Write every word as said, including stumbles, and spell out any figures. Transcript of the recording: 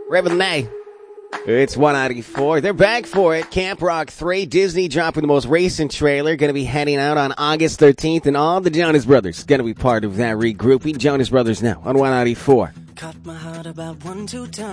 Reverend May. It's one ninety-four. They're back for it. Camp Rock three. Disney dropping the most recent trailer. Going to be heading out on August thirteenth, and all the Jonas Brothers going to be part of that regrouping. Jonas Brothers now on one ninety-four. Caught my heart about one, two times.